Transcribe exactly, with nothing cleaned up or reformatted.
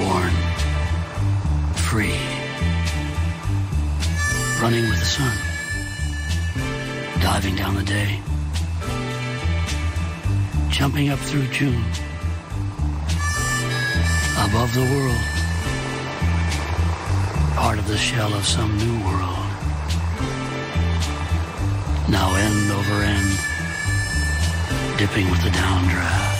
born free, running with the sun, diving down the day, jumping up through June, above the world, part of the shell of some new world, now end over end, dipping with the downdraft.